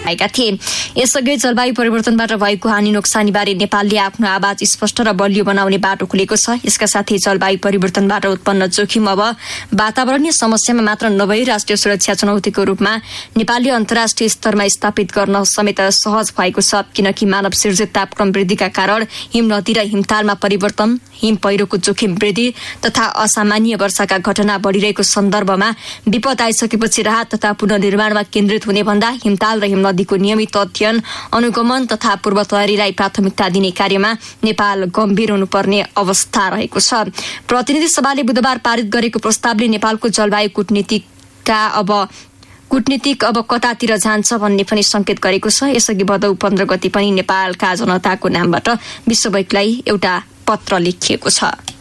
आएका थिए। यसअघि जलवायु परिवर्तनबाट भएको हानि नोक्सानीबारे नेपालले आफ्नो आवाज स्पष्ट र बलियो बनाउने बाटो खुलेको छ। यसका साथै जलवायु परिवर्तनबाट उत्पन्न जोखिम अब वातावरणीय समस्यामा मात्र नभई राष्ट्रिय सुरक्षा चुनौतीको रूपमा नेपालले अन्तर्राष्ट्रिय स्तरमा स्थापित गर्न समेत सहज भएको छ, किनकि मानव सिर्जित तापक्रम वृद्धिका कारण हिम नदी र हिमतालमा परिवर्तन, हिम पहिरोको जोखिम वृद्धि तथा असामान्य वर्षाका घटना बढ़िरहेको सन्दर्भमा विपद आइसकेपछि राहत तथा पुनर्निर्माणमा केन्द्रित हुने भन्दा हिमताल र हिम नदीको नियमित अध्ययन, अनुगमन तथा पूर्व तयारीलाई प्राथमिकता दिने कार्यमा नेपाल गम्भीर हुनुपर्ने अवस्था रहेको छ। प्रतिनिधि सभाले बुधबार पारित गरेको प्रस्तावले नेपालको जलवायु कूटनीतिक अब कतातिर जान्छ भन्ने पनि संकेत गरेको छ। यसअघि भदौ 15 गते पनि नेपालका जनताको नामबाट विश्व बैंकलाई एउटा पत्र लेखिएको छ।